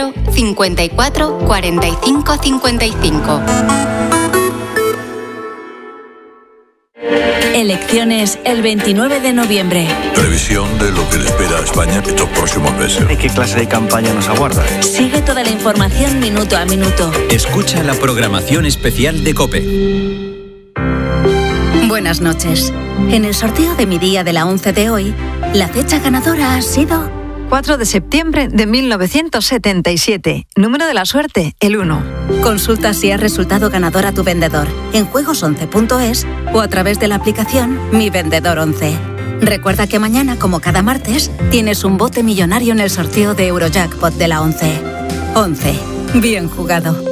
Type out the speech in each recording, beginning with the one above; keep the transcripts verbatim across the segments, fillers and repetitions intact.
cincuenta y cuatro cuarenta y cinco cincuenta y cinco. Elecciones el veintinueve de noviembre. Previsión de lo que le espera a España estos próximos meses. ¿De qué clase de campaña nos aguarda? Sigue toda la información minuto a minuto. Escucha la programación especial de COPE. Buenas noches. En el sorteo de mi día de la once de hoy, la fecha ganadora ha sido cuatro de septiembre de mil novecientos setenta y siete. Número de la suerte, el uno. Consulta si has resultado ganador a tu vendedor en juegos once punto es o a través de la aplicación Mi Vendedor once. Recuerda que mañana, como cada martes, tienes un bote millonario en el sorteo de Eurojackpot de la once. once. Bien jugado.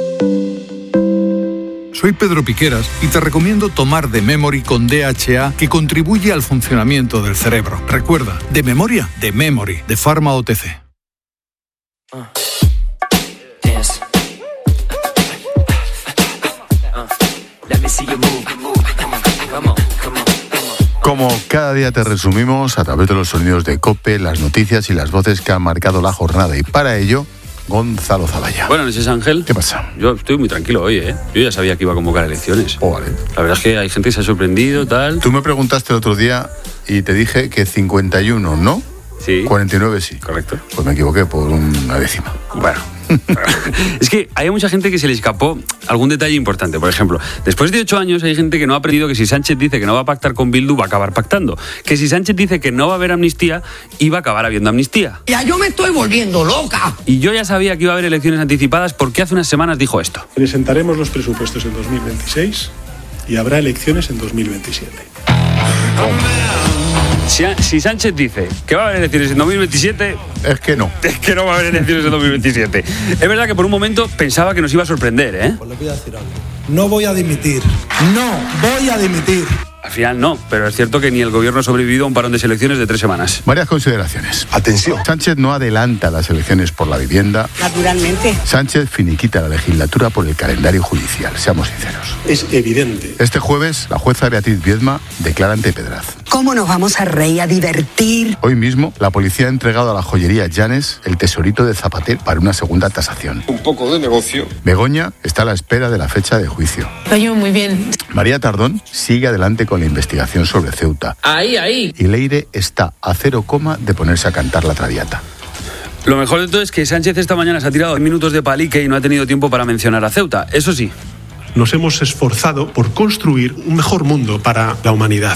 Soy Pedro Piqueras y te recomiendo tomar The Memory con D H A, que contribuye al funcionamiento del cerebro. Recuerda, de memoria, The Memory, de Pharma O T C. Como cada día te resumimos a través de los sonidos de COPE, las noticias y las voces que han marcado la jornada, y para ello, Gonzalo Zavalla. Buenas noches, Ángel. ¿Qué pasa? Yo estoy muy tranquilo hoy, ¿eh? Yo ya sabía que iba a convocar elecciones. Oh, vale. La verdad es que hay gente que se ha sorprendido, tal. Tú me preguntaste el otro día y te dije que cincuenta y uno no, sí. cuarenta y nueve sí. Correcto. Pues me equivoqué por una décima. Bueno. Es que hay mucha gente que se le escapó algún detalle importante. Por ejemplo, después de ocho años hay gente que no ha aprendido que si Sánchez dice que no va a pactar con Bildu, va a acabar pactando. Que si Sánchez dice que no va a haber amnistía, iba a acabar habiendo amnistía. Ya yo me estoy volviendo loca. Y yo ya sabía que iba a haber elecciones anticipadas porque hace unas semanas dijo esto. Presentaremos los presupuestos en dos mil veintiséis y habrá elecciones en dos mil veintisiete. Si, si Sánchez dice que va a haber elecciones en dos mil veintisiete... Es que no. Es que no va a haber elecciones en dos mil veintisiete. Es verdad que por un momento pensaba que nos iba a sorprender, ¿eh? Pues le voy a decir algo. No voy a dimitir. No voy a dimitir. Al final no, pero es cierto que ni el gobierno ha sobrevivido a un parón de selecciones de tres semanas. Varias consideraciones. Atención. Sánchez no adelanta las elecciones por la vivienda. Naturalmente. Sánchez finiquita la legislatura por el calendario judicial, seamos sinceros. Es evidente. Este jueves, la jueza Beatriz Viedma declara ante Pedraz. ¿Cómo nos vamos a reír, a divertir? Hoy mismo, la policía ha entregado a la joyería Llanes el tesorito de Zapatero para una segunda tasación. Un poco de negocio. Begoña está a la espera de la fecha de juicio. Oye, muy bien. María Tardón sigue adelante con la investigación sobre Ceuta. Ahí, ahí. Y Leire está a cero coma de ponerse a cantar la Traviata. Lo mejor de todo es que Sánchez esta mañana se ha tirado minutos de palique y no ha tenido tiempo para mencionar a Ceuta. Eso sí. Nos hemos esforzado por construir un mejor mundo para la humanidad.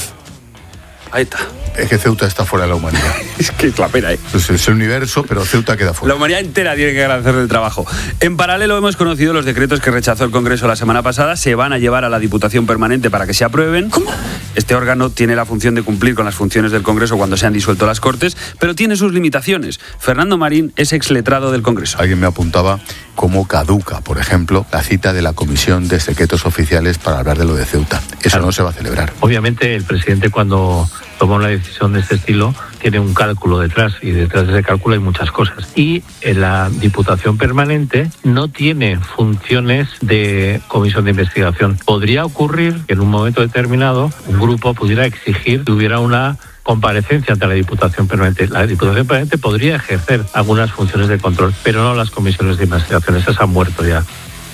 Ahí está. Es que Ceuta está fuera de la humanidad. Es que es la pena, ¿eh? Pues es el universo, pero Ceuta queda fuera. La humanidad entera tiene que agradecerle el trabajo. En paralelo hemos conocido los decretos que rechazó el Congreso la semana pasada. Se van a llevar a la Diputación Permanente para que se aprueben. ¿Cómo? Este órgano tiene la función de cumplir con las funciones del Congreso cuando se han disuelto las Cortes, pero tiene sus limitaciones. Fernando Marín es exletrado del Congreso. Alguien me apuntaba cómo caduca, por ejemplo, la cita de la Comisión de Secretos Oficiales para hablar de lo de Ceuta. Eso claro. No se va a celebrar. Obviamente el presidente, cuando toma una decisión de este estilo, tiene un cálculo detrás, y detrás de ese cálculo hay muchas cosas. Y en la Diputación Permanente no tiene funciones de comisión de investigación. Podría ocurrir que en un momento determinado un grupo pudiera exigir que hubiera una comparecencia ante la Diputación Permanente. La Diputación Permanente podría ejercer algunas funciones de control, pero no las comisiones de investigación. Esas han muerto ya.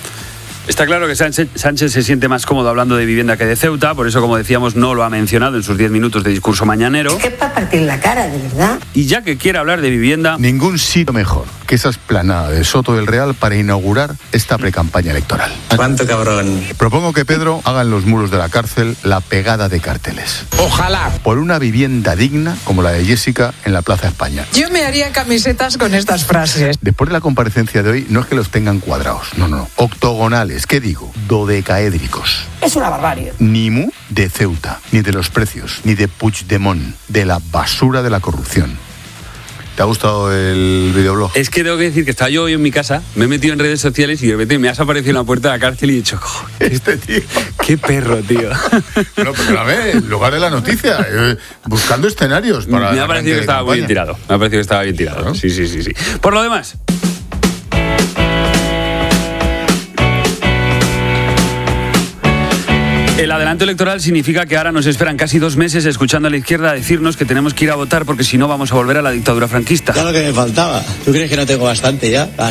Está claro que Sánchez, Sánchez se siente más cómodo hablando de vivienda que de Ceuta, por eso, como decíamos, no lo ha mencionado en sus diez minutos de discurso mañanero. Es para partir la cara, de verdad. Y ya que quiere hablar de vivienda... Ningún sitio mejor que esa explanada de Soto del Real para inaugurar esta precampaña electoral. ¡Cuánto cabrón! Propongo que Pedro haga en los muros de la cárcel la pegada de carteles. ¡Ojalá! Por una vivienda digna como la de Jessica en la Plaza España. Yo me haría camisetas con estas frases. Después de la comparecencia de hoy, no es que los tengan cuadrados, no, no, no. Octogonales, ¿qué digo? Dodecaédricos. Es una barbarie. Ni mu de Ceuta, ni de los precios, ni de Puigdemont, de la basura de la corrupción. ¿Te ha gustado el videoblog? Es que tengo que decir que estaba yo hoy en mi casa, me he metido en redes sociales y de repente me has aparecido en la puerta de la cárcel y he dicho, este tío, qué perro, tío. No, pero a ver, en lugar de la noticia, eh, buscando escenarios para... Me ha parecido que estaba muy bien tirado, me ha parecido que estaba bien tirado, ¿no? Sí, sí, sí, sí. Por lo demás... El adelanto electoral significa que ahora nos esperan casi dos meses escuchando a la izquierda decirnos que tenemos que ir a votar porque si no vamos a volver a la dictadura franquista. Ya lo que me faltaba. ¿Tú crees que no tengo bastante ya?